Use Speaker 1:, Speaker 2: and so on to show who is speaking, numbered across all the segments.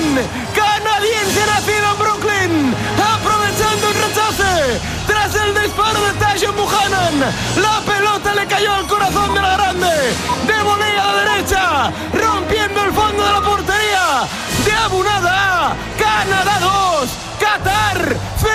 Speaker 1: Alamin, canadiense nacido en Brooklyn, aprovechando un rechace tras el disparo de Tajon Buchanan. La pelota le cayó al corazón de la grande, de volea a la derecha, rompiendo el fondo de la portería de Abunada. Canadá 2, Qatar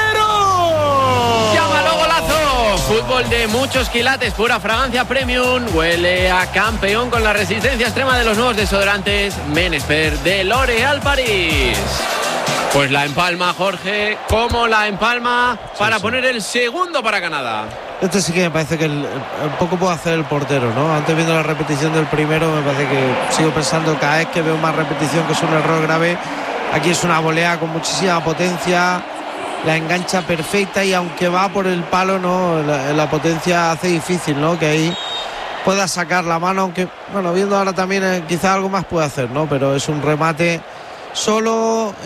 Speaker 1: 0.
Speaker 2: ¡Llámalo golazo! Fútbol de muchos quilates, pura fragancia premium. Huele a campeón con la resistencia extrema de los nuevos desodorantes Men-Expert de L'Oréal París. Pues la empalma, Jorge, como la empalma para poner el segundo para Canadá.
Speaker 3: Este sí que me parece que un poco puede hacer el portero, ¿no? Antes viendo la repetición del primero, me parece que sigo pensando cada vez que veo más repetición que es un error grave. Aquí es una volea con muchísima potencia, la engancha perfecta y aunque va por el palo, ¿no? La potencia hace difícil, ¿no? Que ahí pueda sacar la mano, aunque, bueno, viendo ahora también quizás algo más puede hacer, ¿no? Pero es un remate solo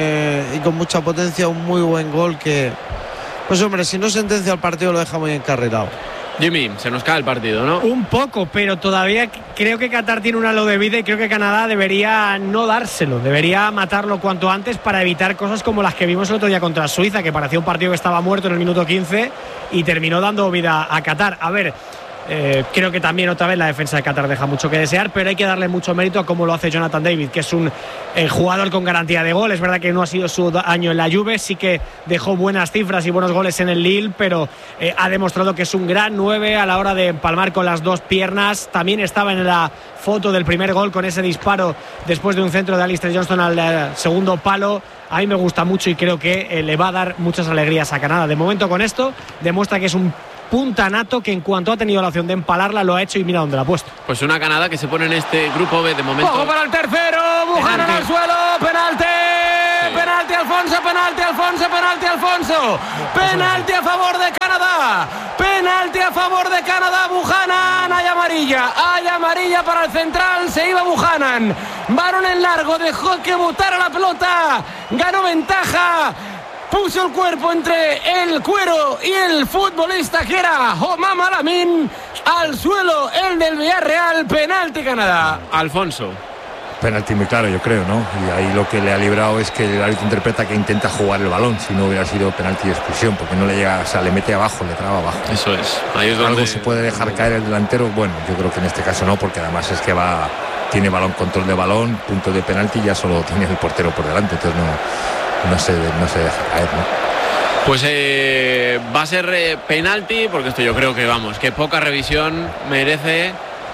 Speaker 3: y con mucha potencia, un muy buen gol que, pues hombre, si no sentencia el partido lo deja muy encarrilado.
Speaker 2: Jimmy, se nos cae el partido, ¿no?
Speaker 4: Un poco, pero todavía creo que Qatar tiene un halo de vida y creo que Canadá debería no dárselo, debería matarlo cuanto antes para evitar cosas como las que vimos el otro día contra Suiza, que parecía un partido que estaba muerto en el minuto 15 y terminó dando vida a Qatar. A ver, creo que también otra vez la defensa de Qatar deja mucho que desear, pero hay que darle mucho mérito a cómo lo hace Jonathan David, que es un jugador con garantía de gol. Es verdad que no ha sido su año en la Juve, sí que dejó buenas cifras y buenos goles en el Lille, pero ha demostrado que es un gran 9 a la hora de empalmar con las dos piernas. También estaba en la foto del primer gol con ese disparo después de un centro de Alistair Johnston al segundo palo. A mí me gusta mucho y creo que le va a dar muchas alegrías a Canadá. De momento con esto demuestra que es un punta nato que en cuanto ha tenido la opción de empalarla lo ha hecho y mira dónde la ha puesto.
Speaker 2: Pues una Canadá que se pone en este grupo B de momento.
Speaker 1: ¡Ojo para el tercero! Buchanan al suelo, penalti. Sí. Penalti Alfonso, penalti Alfonso, penalti Alfonso. Penalti a favor de Canadá. Penalti a favor de Canadá. Buchanan, hay amarilla para el central. Se iba Buchanan. Balón en largo, dejó que botara la pelota. Ganó ventaja. Puso el cuerpo entre el cuero y el futbolista que era Omam Alamin. Al suelo el del Villarreal. Penalti Canadá.
Speaker 2: Alfonso.
Speaker 5: Penalti muy claro, yo creo, ¿no? Y ahí lo que le ha librado es que el árbitro interpreta que intenta jugar el balón. Si no hubiera sido penalti de expulsión, porque no le llega, o sea, le mete abajo, le traba abajo.
Speaker 2: Eso es. Ahí es donde
Speaker 5: algo se puede dejar caer el delantero. Bueno, yo creo que en este caso no, porque además es que tiene balón, control de balón, punto de penalti, ya solo tiene el portero por delante, entonces no se deja caer, ¿no?
Speaker 2: Pues va a ser penalti, porque esto yo creo que, que poca revisión merece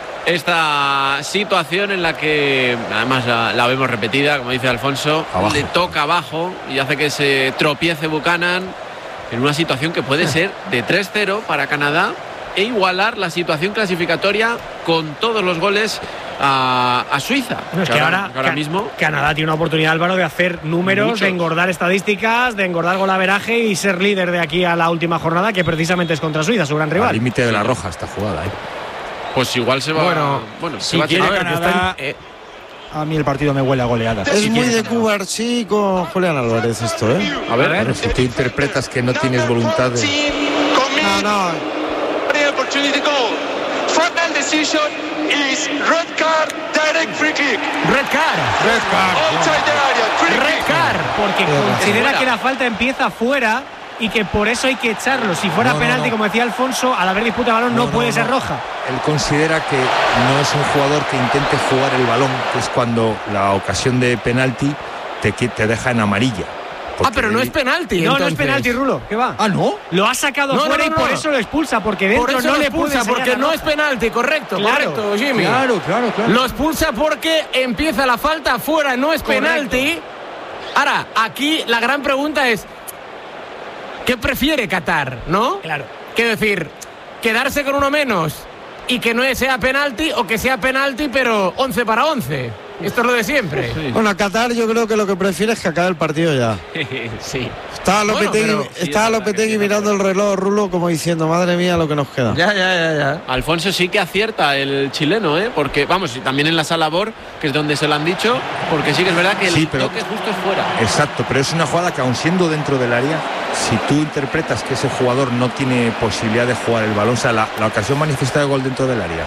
Speaker 2: esta situación en la que además la vemos repetida, como dice Alfonso, abajo. Le toca abajo y hace que se tropiece Buchanan en una situación que puede ser de 3-0 para Canadá e igualar la situación clasificatoria con todos los goles a Suiza.
Speaker 4: No, es que ahora mismo Canadá tiene una oportunidad, Álvaro, de hacer números, muchos, de engordar estadísticas, de engordar golaveraje y ser líder de aquí a la última jornada, que precisamente es contra Suiza, su gran rival.
Speaker 5: Al límite de la roja esta jugada,
Speaker 2: Pues igual se va.
Speaker 6: Bueno, si quiere Canadá, a mí el partido me huele a goleada.
Speaker 3: Es muy de Cuba, sí, con Julián Álvarez esto, ¿eh?
Speaker 5: A ver, bueno, si tú interpretas que no tienes voluntad de...
Speaker 3: No.
Speaker 1: Final decision is red card, direct free kick. Red card. Outside the area, free
Speaker 4: red
Speaker 1: kick.
Speaker 4: card, porque considera que la falta empieza fuera y que por eso hay que echarlo. Si fuera penalti, como decía Alfonso, al haber disputa de balón no puede ser roja.
Speaker 5: Él considera que no es un jugador que intente jugar el balón, que es cuando la ocasión de penalti te deja en amarilla.
Speaker 1: Pero no es penalti.
Speaker 4: No, no es penalti, Rulo. ¿Qué va?
Speaker 6: ¿No?
Speaker 4: Lo ha sacado fuera y por eso lo expulsa, porque dentro no le expulsa,
Speaker 1: porque no es penalti, correcto, Jimmy.
Speaker 6: Claro.
Speaker 1: Lo expulsa porque empieza la falta fuera, no es penalti. Ahora, aquí la gran pregunta es, ¿qué prefiere Qatar, no?
Speaker 4: Claro.
Speaker 1: Quiero decir, quedarse con uno menos y que no sea penalti, o que sea penalti pero 11 para 11. Esto es lo de siempre.
Speaker 3: Sí. Bueno, Qatar yo creo que lo que prefiere es que acabe el partido ya.
Speaker 2: Sí.
Speaker 3: Estaba Lopetegui mirando el reloj, Rulo, como diciendo, madre mía, lo que nos queda.
Speaker 1: Ya.
Speaker 2: Alfonso sí que acierta el chileno, porque, y también en la sala BOR, que es donde se lo han dicho, porque sí que es verdad que el toque justo es fuera.
Speaker 5: Exacto, pero es una jugada que aun siendo dentro del área, si tú interpretas que ese jugador no tiene posibilidad de jugar el balón, o sea, la ocasión manifiesta de gol dentro del área,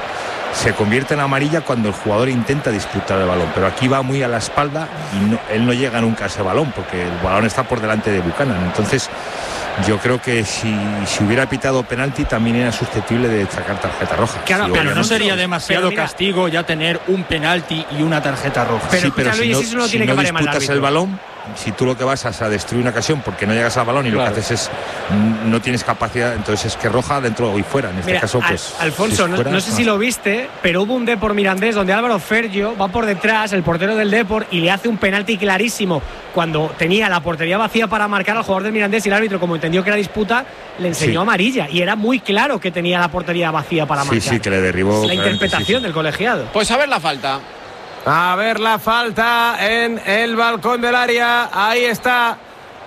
Speaker 5: se convierte en amarilla cuando el jugador intenta disputar el balón, pero aquí va muy a la espalda y él no llega nunca a ese balón porque el balón está por delante de Buchanan. Entonces yo creo que si hubiera pitado penalti también era susceptible de sacar tarjeta roja.
Speaker 6: Claro,
Speaker 5: sí,
Speaker 6: pero no sería demasiado castigo ya tener un penalti y una tarjeta roja.
Speaker 4: Pero si no
Speaker 5: disputas el balón, si tú lo que vas es a destruir una ocasión porque no llegas al balón y lo que haces es no tienes capacidad, entonces es que roja dentro y fuera. En este caso, pues.
Speaker 4: Alfonso,
Speaker 5: si fuera,
Speaker 4: no sé si lo viste, pero hubo un Depor Mirandés donde Álvaro Fergio va por detrás, el portero del Depor, y le hace un penalti clarísimo cuando tenía la portería vacía para marcar al jugador del Mirandés, y el árbitro, como entendió que era disputa, le enseñó amarilla. Y era muy claro que tenía la portería vacía para marcar.
Speaker 5: Sí, que le derribó.
Speaker 4: La interpretación del colegiado.
Speaker 2: Pues a ver la falta.
Speaker 1: A ver la falta en el balcón del área. Ahí está.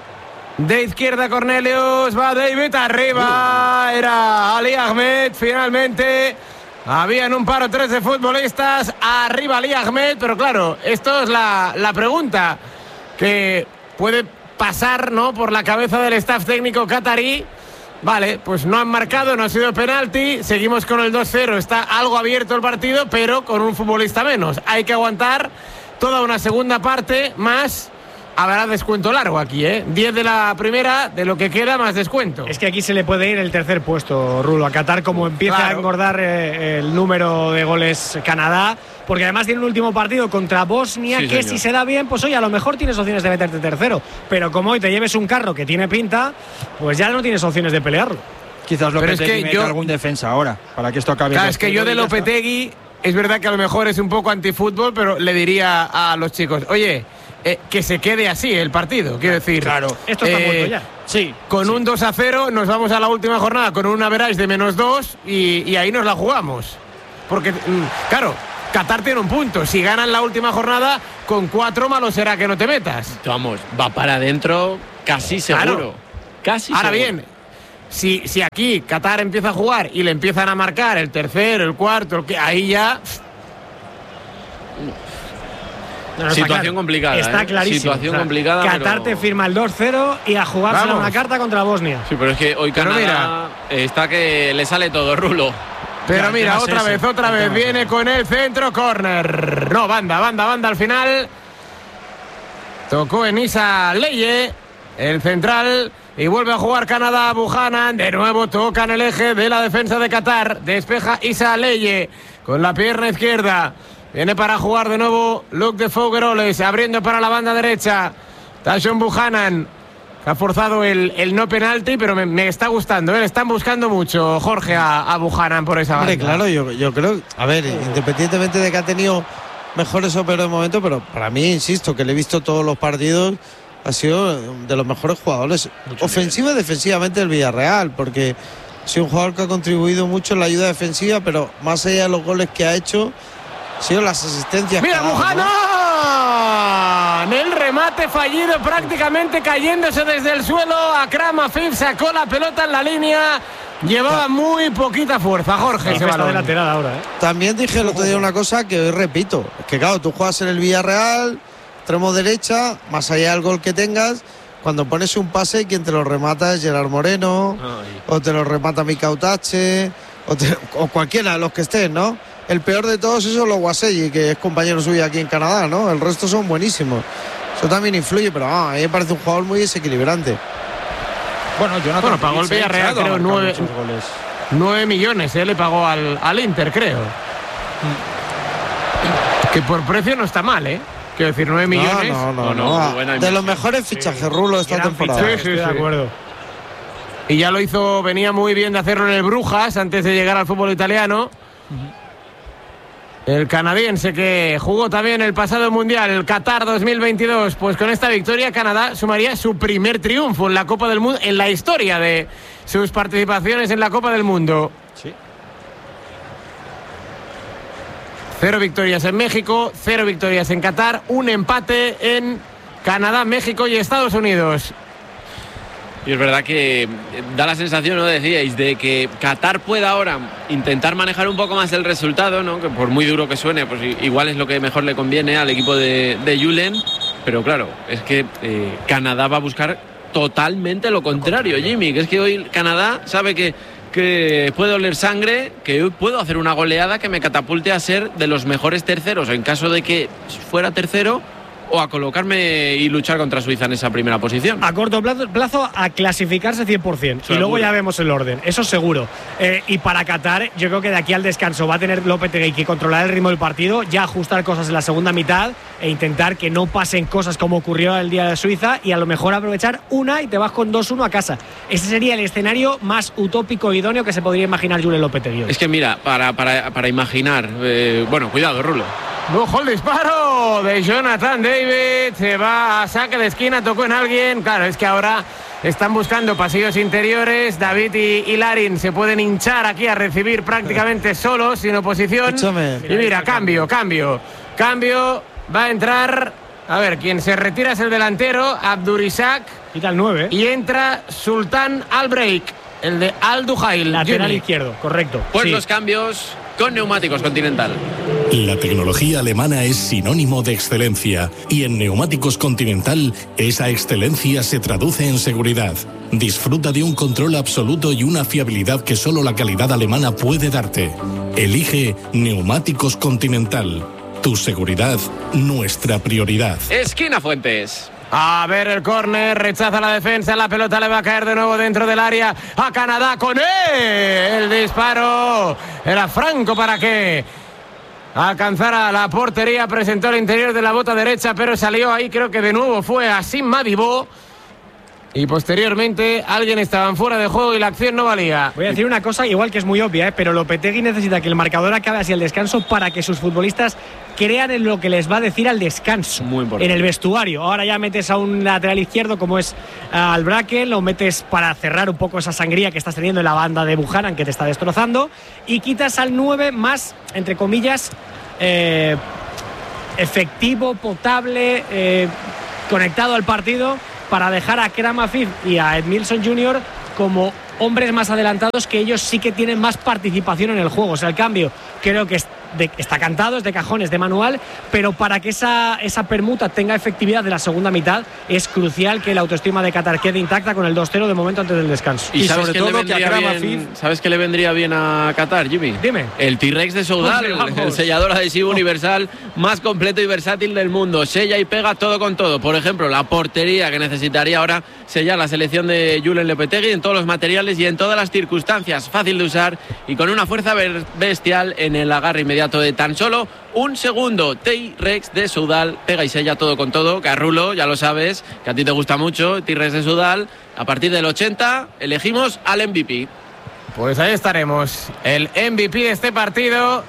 Speaker 1: De izquierda Cornelius. Va David arriba. Era Ali Ahmed. Finalmente. Habían un par o tres de futbolistas. Arriba Ali Ahmed. Pero claro, esto es la pregunta que puede pasar, ¿no?, por la cabeza del staff técnico catarí. Vale, pues no han marcado, no ha sido penalti, seguimos con el 2-0, está algo abierto el partido, pero con un futbolista menos. Hay que aguantar toda una segunda parte, más habrá descuento largo aquí, 10 de la primera, de lo que queda más descuento.
Speaker 4: Es que aquí se le puede ir el tercer puesto, Rulo, a Qatar, como empieza a engordar el número de goles Canadá, porque además tiene un último partido contra Bosnia, sí, que señor, si se da bien, pues oye, a lo mejor tienes opciones de meterte tercero, pero como hoy te lleves un carro que tiene pinta, pues ya no tienes opciones de pelearlo.
Speaker 6: Quizás Lopetegui meta algún defensa ahora, para que esto acabe.
Speaker 1: Claro, es que yo de Lopetegui, es verdad que a lo mejor es un poco antifútbol, pero le diría a los chicos, oye, que se quede así el partido, quiero decir.
Speaker 6: Claro,
Speaker 4: esto está muerto ya.
Speaker 6: Sí.
Speaker 1: Con un 2-0 nos vamos a la última jornada con un average de -2 y ahí nos la jugamos. Porque, claro, Qatar tiene un punto. Si ganan la última jornada, con 4 malo será que no te metas.
Speaker 2: Vamos, va para adentro casi seguro.
Speaker 1: Claro.
Speaker 2: Casi
Speaker 1: ahora
Speaker 2: seguro.
Speaker 1: Bien, si aquí Qatar empieza a jugar y le empiezan a marcar el tercero, el cuarto, ahí ya...
Speaker 2: No, situación complicada.
Speaker 4: Está clarísimo.
Speaker 2: Situación complicada.
Speaker 4: Qatar te firma el 2-0 y a jugarse una carta contra Bosnia.
Speaker 2: Sí, pero es que hoy Canadá está que le sale todo, Rulo.
Speaker 1: Pero ya, mira, otra vez viene con el centro, córner. No, banda al final. Tocó en Issa Leye, el central, y vuelve a jugar Canadá. Buchanan, de nuevo toca en el eje de la defensa de Qatar. Despeja Issa Leye con la pierna izquierda. Viene para jugar de nuevo Luke de Fougeroles, abriendo para la banda derecha. Tashon Buchanan, que ha forzado el no penalti, pero me está gustando. Le están buscando mucho, Jorge, a Buchanan por esa banda.
Speaker 3: Claro, yo creo, a ver, independientemente de que ha tenido mejores o peores momentos, pero para mí, insisto, que le he visto todos los partidos, ha sido de los mejores jugadores, ofensiva y defensivamente del Villarreal, porque ha sido un jugador que ha contribuido mucho en la ayuda defensiva, pero más allá de los goles que ha hecho, han sido las asistencias.
Speaker 1: ¡Mira, Buchanan! ¿No? El remate fallido, prácticamente cayéndose desde el suelo. Akram Afif sacó la pelota en la línea. Llevaba muy poquita fuerza, Jorge.
Speaker 4: Ese balón de lateral ahora,
Speaker 3: También dije el otro día una cosa que hoy repito. Es que claro, tú juegas en el Villarreal, extremo derecha, más allá del gol que tengas, cuando pones un pase, quien te lo remata es Gerard Moreno, o te lo remata Micautache, o cualquiera de los que estén, ¿no? El peor de todos esos es los Waselli, que es compañero suyo aquí en Canadá, ¿no? El resto son buenísimos. Eso también influye, pero a mí me parece un jugador muy desequilibrante.
Speaker 6: Bueno,
Speaker 1: pagó el Villarreal, creo, 9 millones, le pagó al Inter, creo. Que por precio no está mal, Quiero decir, 9 millones.
Speaker 3: No. De los mejores fichajes, Rulo, esta temporada.
Speaker 4: Sí, de acuerdo.
Speaker 1: Y ya lo hizo, venía muy bien de hacerlo en el Brujas antes de llegar al fútbol italiano. El canadiense que jugó también el pasado Mundial, el Qatar 2022, pues con esta victoria Canadá sumaría su primer triunfo en la Copa del Mundo, en la historia de sus participaciones en la Copa del Mundo.
Speaker 6: Sí.
Speaker 1: 0 victorias en México, 0 victorias en Qatar, un empate en Canadá, México y Estados Unidos.
Speaker 2: Y es verdad que da la sensación, ¿no? Decíais, de que Qatar pueda ahora intentar manejar un poco más el resultado, ¿no? Que por muy duro que suene, pues igual es lo que mejor le conviene al equipo de Julen. Pero claro, es que Canadá va a buscar totalmente lo contrario, Jimmy. Que es que hoy Canadá sabe que que puedo oler sangre, que hoy puedo hacer una goleada que me catapulte a ser de los mejores terceros, en caso de que fuera tercero, o a colocarme y luchar contra Suiza en esa primera posición.
Speaker 4: A corto plazo a clasificarse 100%. Seguro. Y luego ya vemos el orden, eso seguro. Y para Qatar, yo creo que de aquí al descanso va a tener Lopetegui que controlar el ritmo del partido, ya ajustar cosas en la segunda mitad e intentar que no pasen cosas como ocurrió el día de Suiza, y a lo mejor aprovechar una y te vas con 2-1 a casa. Ese sería el escenario más utópico e idóneo que se podría imaginar Julen Lopetegui.
Speaker 2: Es que mira, para imaginar, bueno, cuidado, Rulo.
Speaker 1: Ojo el disparo de Jonathan David, se va a saque de esquina, tocó en alguien. Claro, es que ahora están buscando pasillos interiores. David y Larin se pueden hinchar aquí a recibir prácticamente solos, sin oposición.
Speaker 3: Escúchame.
Speaker 1: Y mira, cambio, va a entrar, a ver, quien se retira es el delantero, Abdurizak.
Speaker 4: Quita el 9.
Speaker 1: Y entra Sultan Al-Breik, el de Al-Duhail.
Speaker 4: Lateral izquierdo, correcto.
Speaker 2: Pues
Speaker 4: sí.
Speaker 2: los cambios con Neumáticos Continental.
Speaker 7: La tecnología alemana es sinónimo de excelencia y en Neumáticos Continental esa excelencia se traduce en seguridad. Disfruta de un control absoluto y una fiabilidad que solo la calidad alemana puede darte. Elige Neumáticos Continental. Tu seguridad, nuestra prioridad.
Speaker 2: Esquina Fuentes.
Speaker 1: A ver el córner, rechaza la defensa, la pelota le va a caer de nuevo dentro del área a Canadá con el disparo. Era franco para que alcanzara la portería, presentó el interior de la bota derecha, pero salió ahí, creo que de nuevo fue a Sim Madibo. Y posteriormente alguien estaba en fuera de juego y la acción no valía.
Speaker 4: Voy a decir una cosa, igual que es muy obvia, pero Lopetegui necesita que el marcador acabe así al descanso para que sus futbolistas crean en lo que les va a decir al descanso.
Speaker 2: Muy importante.
Speaker 4: En el vestuario. Ahora ya metes a un lateral izquierdo como es Al-Brakel, lo metes para cerrar un poco esa sangría que estás teniendo en la banda de Buchanan, que te está destrozando, y quitas al 9 más, entre comillas, efectivo, potable, conectado al partido, para dejar a Kram Afif y a Edmilson Jr. como hombres más adelantados, que ellos sí que tienen más participación en el juego. O sea, el cambio creo que está cantado, es de cajones, de manual, pero para que esa permuta tenga efectividad de la segunda mitad es crucial que la autoestima de Qatar quede intacta con el 2-0 de momento antes del descanso.
Speaker 2: Y sabes
Speaker 6: sobre todo que a Kram Afif,
Speaker 2: ¿sabes qué le vendría bien a Qatar, Jimmy?
Speaker 4: Dime.
Speaker 2: El T-Rex de Soudal, el sellador adhesivo universal más completo y versátil del mundo. Sella y pega todo con todo. Por ejemplo, la portería que necesitaría ahora sellar la selección de Julen Lopetegui en todos los materiales y en todas las circunstancias. Fácil de usar y con una fuerza bestial en el agarre inmediato de tan solo un segundo. T-Rex de Soudal, pega y sella todo con todo. Carrulo, ya lo sabes, que a ti te gusta mucho. T-Rex de Soudal, a partir del 80 elegimos al MVP.
Speaker 1: Pues ahí estaremos, el MVP de este partido.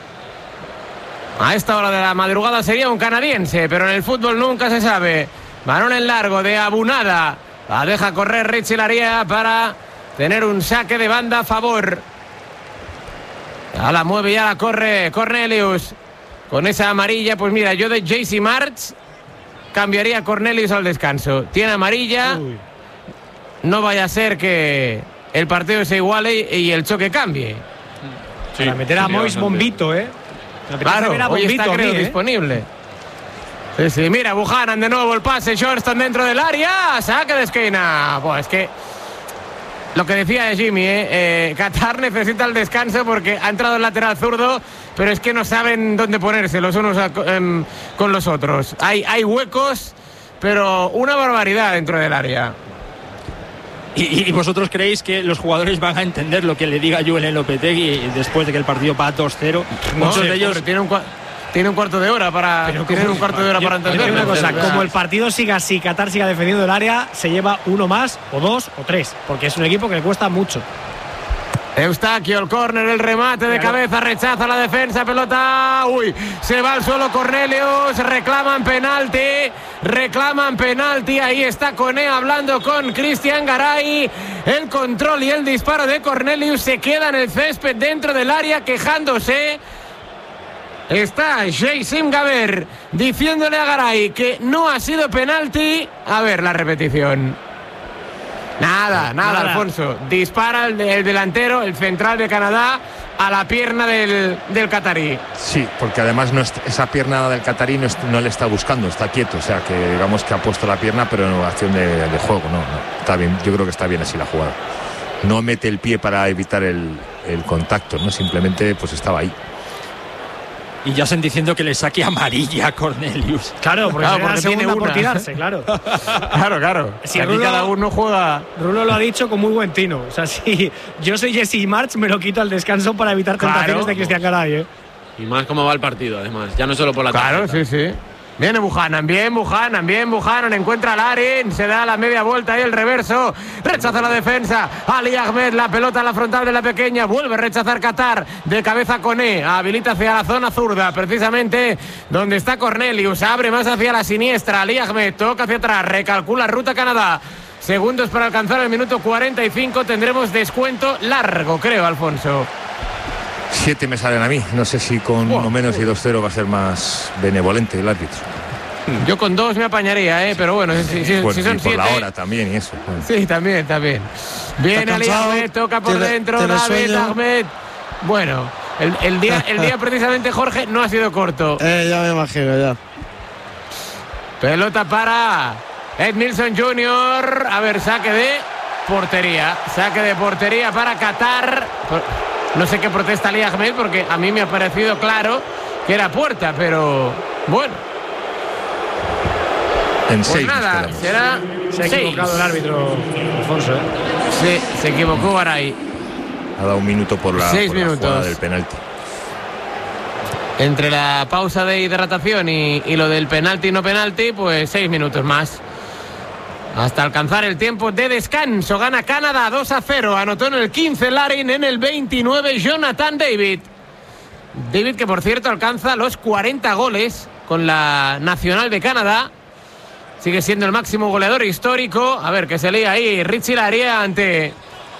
Speaker 1: A esta hora de la madrugada sería un canadiense, pero en el fútbol nunca se sabe. Balón en largo de Abunada, la deja correr Richie Laria para tener un saque de banda a favor. Ya la mueve, ya la corre Cornelius. Con esa amarilla, pues mira, yo de JC March cambiaría a Cornelius al descanso. Tiene amarilla. Uy. No vaya a ser que el partido se iguale y el choque cambie.
Speaker 4: Sí, para meter a Mois Bombito,
Speaker 1: Claro, hoy está creo disponible. Sí, sí, mira, Buchanan de nuevo el pase, Johnston dentro del área, saque de esquina. Pues es que lo que decía Jimmy, Qatar necesita el descanso porque ha entrado el lateral zurdo, pero es que no saben dónde ponerse los unos con los otros. Hay huecos, pero una barbaridad dentro del área.
Speaker 6: ¿Y vosotros creéis que los jugadores van a entender lo que le diga Julen Lopetegui después de que el partido va 2-0? Muchos de ellos
Speaker 1: tiene un cuarto de hora para entender
Speaker 4: una cosa, como el partido siga así, Qatar siga defendiendo el área, se lleva uno más o dos o tres, porque es un equipo que le cuesta mucho.
Speaker 1: Eustaquio, el córner, el remate de cabeza, rechaza la defensa, pelota, se va al suelo Cornelius, reclaman penalti, ahí está Koné hablando con Cristian Garay, el control y el disparo de Cornelius, se queda en el césped dentro del área quejándose. Está Jaysim Gaber diciéndole a Garay que no ha sido penalti. A ver la repetición. Nada, Alfonso. Dispara el delantero, el central de Canadá, a la pierna del catarí.
Speaker 5: Sí, porque además esa pierna del catarí no le está buscando, está quieto. O sea, que digamos que ha puesto la pierna, pero en acción de juego. No, está bien. Yo creo que está bien así la jugada. no mete el pie para evitar el contacto, ¿no? Simplemente pues estaba ahí.
Speaker 6: Y ya están diciendo que le saque amarilla a Cornelius.
Speaker 4: Claro, porque tiene una por tirarse, claro.
Speaker 1: Claro.
Speaker 4: Si
Speaker 1: aquí cada uno juega.
Speaker 4: Rulo lo ha dicho con muy buen tino. O sea, si yo soy Jesse March, me lo quito al descanso para evitar tentaciones de Cristian Garay, ¿eh?
Speaker 2: Y más cómo va el partido, además. Ya no solo por la tarjeta.
Speaker 1: Claro, sí. Viene Buchanan, bien Buchanan, encuentra a Larin, se da la media vuelta y el reverso, rechaza la defensa, Ali Ahmed, la pelota a la frontal de la pequeña, vuelve a rechazar Qatar, de cabeza Koné, habilita hacia la zona zurda, precisamente donde está Cornelius, abre más hacia la siniestra, Ali Ahmed, toca hacia atrás, recalcula ruta Canadá, segundos para alcanzar el minuto 45, tendremos descuento largo, creo, Alfonso.
Speaker 5: 7 me salen a mí. No sé si con 1 menos y 2-0 va a ser más benevolente el árbitro.
Speaker 1: Yo con 2 me apañaría, pero bueno, si son 7.
Speaker 5: Por la hora también y eso. Bueno.
Speaker 1: Sí, también. Viene Ali Ahmed, toca por dentro, David Ahmed. Bueno, el día precisamente, Jorge, no ha sido corto.
Speaker 3: Ya me imagino, ya.
Speaker 1: Pelota para Edmilson Jr. A ver, saque de portería. Saque de portería para Qatar. No sé qué protesta Ali Ahmed, porque a mí me ha parecido claro que era puerta, pero bueno.
Speaker 5: En
Speaker 1: pues
Speaker 5: 6.
Speaker 1: Nada, será.
Speaker 4: Se ha equivocado el árbitro, Alfonso, ¿eh?
Speaker 1: Sí, se equivocó Garay.
Speaker 5: Ha dado 1 minuto por la jugada del penalti.
Speaker 1: Entre la pausa de hidratación y lo del penalti no penalti, pues 6 minutos más. Hasta alcanzar el tiempo de descanso. Gana Canadá 2-0. Anotó en el 15 Larin, en el 29 Jonathan David. David, que por cierto alcanza los 40 goles con la nacional de Canadá. Sigue siendo el máximo goleador histórico. A ver, que se lía ahí Richie Laryea ante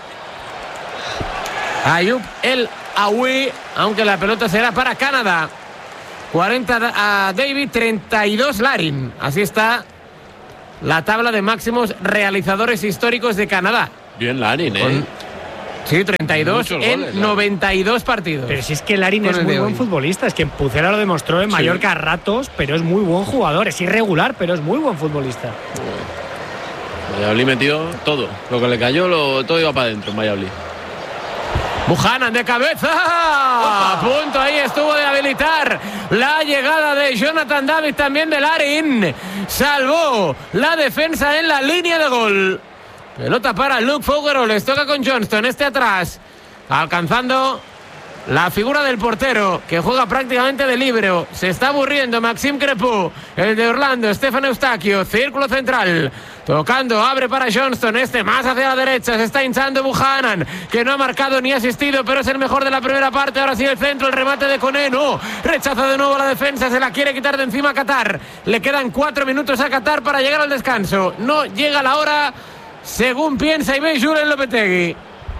Speaker 1: Ayoub El Aoui, aunque la pelota será para Canadá. 40 a David, 32 Larin. Así está la tabla de máximos realizadores históricos de Canadá.
Speaker 2: Bien Larin, ¿eh?
Speaker 1: Sí, 32 en
Speaker 2: goles,
Speaker 1: 92 partidos.
Speaker 4: Pero si es que Larin es muy buen futbolista. Es que Pucela lo demostró en Mallorca a ratos, pero es muy buen jugador. Es irregular, pero es muy buen futbolista.
Speaker 2: Valladolid metió todo. Lo que le cayó, todo iba para adentro en Valladolid.
Speaker 1: Buchanan de cabeza. A punto ahí estuvo de habilitar la llegada de Jonathan David, también de Larin. Salvó la defensa en la línea de gol. Pelota para Luke Fogueroles. Toca con Johnston. Atrás. Alcanzando la figura del portero, que juega prácticamente de líbero. Se está aburriendo Maxime Crepeau. El de Orlando, Stefan Eustaquio. Círculo central. Tocando, abre para Johnston. Más hacia la derecha. Se está hinchando Buchanan, que no ha marcado ni asistido, pero es el mejor de la primera parte. Ahora sí el centro, el remate de Koné. No, rechaza de nuevo la defensa. Se la quiere quitar de encima a Qatar. Le quedan 4 minutos a Qatar para llegar al descanso. No llega la hora, según piensa y ve Julen Lopetegui.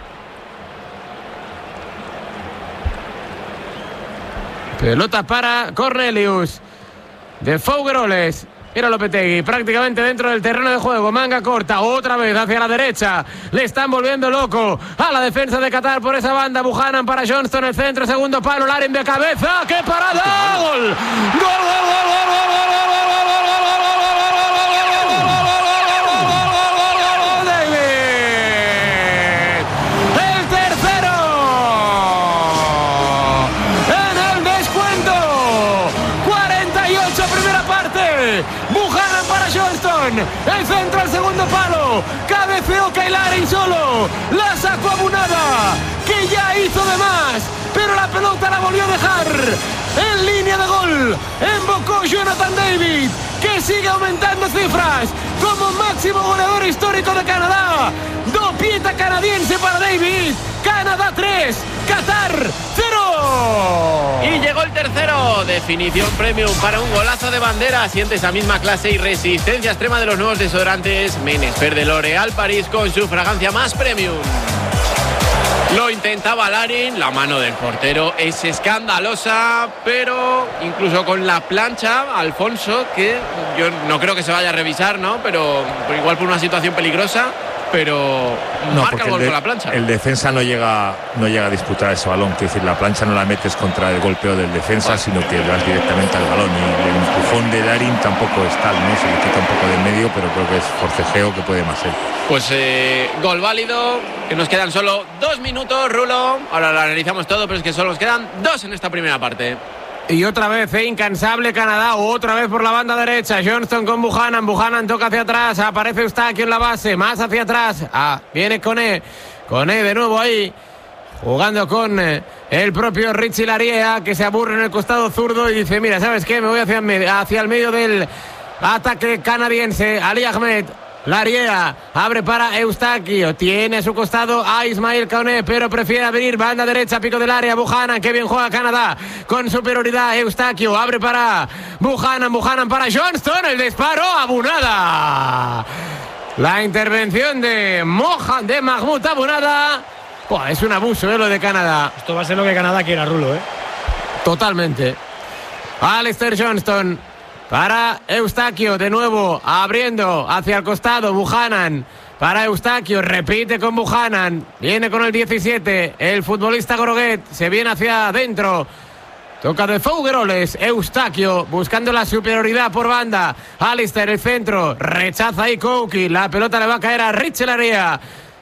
Speaker 1: Pelota para Cornelius de Fogueroles. Mira Lopetegui, prácticamente dentro del terreno de juego. Manga corta, otra vez hacia la derecha. Le están volviendo loco a la defensa de Qatar por esa banda. Buchanan para Johnston, el centro, segundo palo. Larin de cabeza. ¡Qué parada! ¡Gol! ¡Gol, gol, gol, gol, gol, gol, gol! Buchanan para Johnston, el centro al segundo palo, cabeceó Larin solo, la sacó a Munada, que ya hizo de más, pero la pelota la volvió a dejar en línea de gol. Embocó Jonathan David, que sigue aumentando cifras como máximo goleador histórico de Canadá. Dopieta canadiense para David. Canadá 3, Qatar 0.
Speaker 2: Y llegó el tercero. Definición premium para un golazo de bandera. Siente esa misma clase y resistencia extrema de los nuevos desodorantes Menesper de L'Oréal Paris, con su fragancia más premium. Lo intentaba Larin, la mano del portero es escandalosa, pero incluso con la plancha, Alfonso, que yo no creo que se vaya a revisar, ¿no? Pero igual por una situación peligrosa, pero marca el gol con la plancha.
Speaker 5: El defensa no llega a disputar ese balón, quiero decir, la plancha no la metes contra el golpeo del defensa, sino que vas directamente al balón, y el empujón de Larin tampoco es tal, ¿no? Se le quita un poco de en medio, pero creo que es forcejeo que puede más ser.
Speaker 2: Pues gol válido, que nos quedan solo 2 minutos, Rulo. Ahora lo analizamos todo, pero es que solo nos quedan 2 en esta primera parte.
Speaker 1: Y otra vez, incansable Canadá, otra vez por la banda derecha. Johnston con Buchanan. Buchanan toca hacia atrás. Aparece Eustaquio en la base, más hacia atrás. Viene Koné. Koné de nuevo ahí, jugando con el propio Richie Lariea, que se aburre en el costado zurdo y dice: mira, ¿sabes qué? Me voy hacia el medio del ataque canadiense. Ali Ahmed. Lariea abre para Eustaquio, tiene a su costado a Ismail Koné, pero prefiere abrir banda derecha, pico del área. Buchanan, que bien juega Canadá con superioridad. Eustaquio abre para Buchanan para Johnston, el disparo, Abunada. La intervención de Mahmoud Abunada. Es un abuso lo de Canadá.
Speaker 4: Esto va a ser lo que Canadá quiera, Rulo,
Speaker 1: Totalmente. Alistair Johnston para Eustaquio, de nuevo abriendo hacia el costado. Buchanan para Eustaquio, repite con Buchanan, viene con el 17, el futbolista Groguet, se viene hacia adentro, toca de Fougueroles. Eustaquio buscando la superioridad por banda. Alistair, el centro, rechaza ahí Kouki, la pelota le va a caer a Richie Lariea.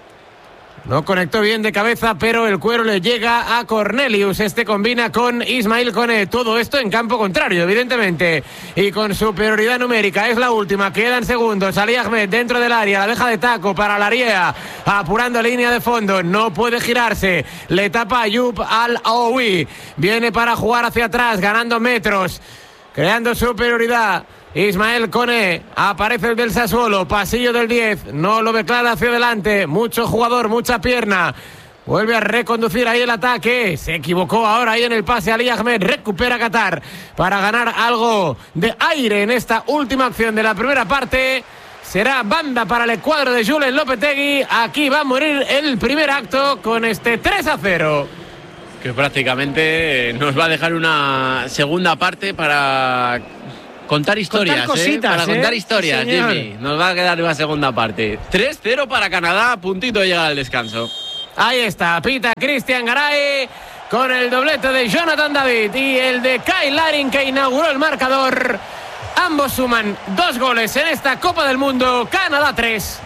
Speaker 1: No conectó bien de cabeza, pero el cuero le llega a Cornelius. Este combina con Ismail Koné. Todo esto en campo contrario, evidentemente. Y con superioridad numérica. Es la última. Quedan segundos. Ali Ahmed dentro del área. La deja de taco para Lariea. Apurando línea de fondo. No puede girarse. Le tapa Ayub Al-Aoui. Viene para jugar hacia atrás, ganando metros, creando superioridad. Ismail Koné, aparece el del Sassuolo, pasillo del 10, no lo ve claro hacia adelante, mucho jugador, mucha pierna, vuelve a reconducir ahí el ataque, se equivocó ahora ahí en el pase. Ali Ahmed recupera Qatar para ganar algo de aire en esta última acción de la primera parte. Será banda para el cuadro de Julen Lopetegui. Aquí va a morir el primer acto con este 3-0.
Speaker 2: Que prácticamente nos va a dejar una segunda parte para contar historias, para contar historias, sí, Jimmy. Nos va a quedar una segunda parte. 3-0 para Canadá, puntito de llegar al descanso.
Speaker 1: Ahí está, pita Cristian Garay con el doblete de Jonathan David y el de Kyle Larin, que inauguró el marcador. Ambos suman 2 goles en esta Copa del Mundo. Canadá 3,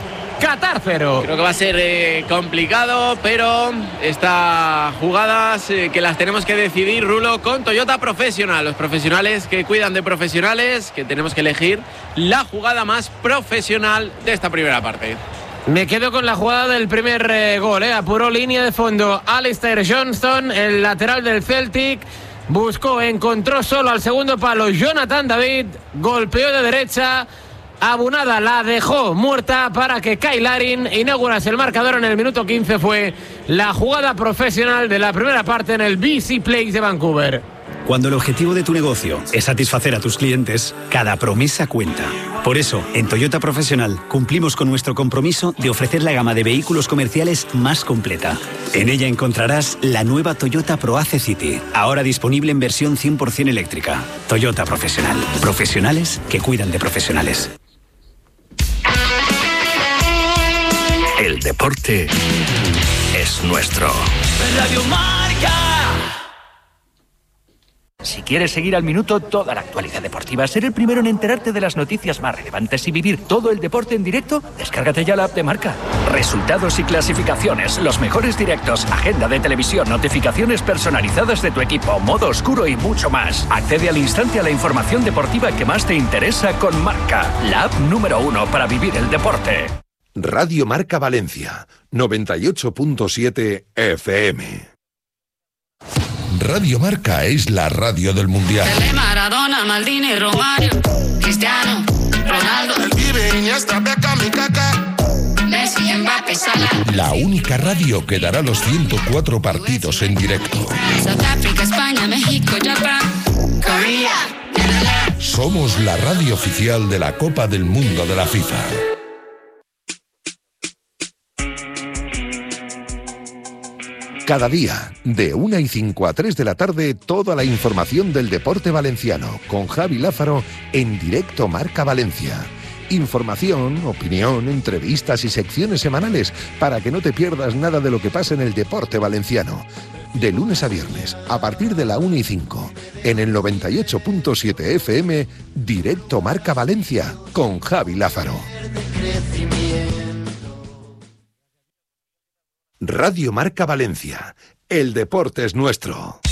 Speaker 1: Qatar 0.
Speaker 2: Creo que va a ser complicado, pero estas jugadas que las tenemos que decidir, Rulo, con Toyota Professional. Los profesionales que cuidan de profesionales, que tenemos que elegir la jugada más profesional de esta primera parte.
Speaker 1: Me quedo con la jugada del primer gol. Apuró línea de fondo Alistair Johnston, el lateral del Celtic. Buscó, encontró solo al segundo palo Jonathan David. Golpeó de derecha. Abunada la dejó muerta para que Kyle Larin inaugurase el marcador en el minuto 15. Fue la jugada profesional de la primera parte en el BC Place de Vancouver.
Speaker 8: Cuando el objetivo de tu negocio es satisfacer a tus clientes, cada promesa cuenta. Por eso, en Toyota Professional cumplimos con nuestro compromiso de ofrecer la gama de vehículos comerciales más completa. En ella encontrarás la nueva Toyota ProAce City, ahora disponible en versión 100% eléctrica. Toyota Professional. Profesionales que cuidan de profesionales.
Speaker 9: El deporte es nuestro.
Speaker 10: Radio Marca.
Speaker 9: Si quieres seguir al minuto toda la actualidad deportiva, ser el primero en enterarte de las noticias más relevantes y vivir todo el deporte en directo, descárgate ya la app de Marca. Resultados y clasificaciones, los mejores directos, agenda de televisión, notificaciones personalizadas de tu equipo, modo oscuro y mucho más. Accede al instante a la información deportiva que más te interesa con Marca, la app número 1 para vivir el deporte.
Speaker 11: Radio Marca Valencia, 98.7 FM.
Speaker 12: Radio Marca es la radio del Mundial.
Speaker 10: Pelé, Maradona, Maldini, Romario, Cristiano, Ronaldo, el Pibe, Iniesta, Beckham y Kaká, Messi, Mbappé, Salah.
Speaker 12: La única radio que dará los 104 partidos en directo.
Speaker 10: South Africa, España, México, Japón, Corea.
Speaker 12: Somos la radio oficial de la Copa del Mundo de la FIFA.
Speaker 11: Cada día, de 1:05 a 3 de la tarde, toda la información del deporte valenciano, con Javi Lázaro en directo Marca Valencia. Información, opinión, entrevistas y secciones semanales para que no te pierdas nada de lo que pasa en el deporte valenciano. De lunes a viernes, a partir de la 1:05, en el 98.7 FM, Directo Marca Valencia, con Javi Lázaro. Radio Marca Valencia. El deporte es nuestro.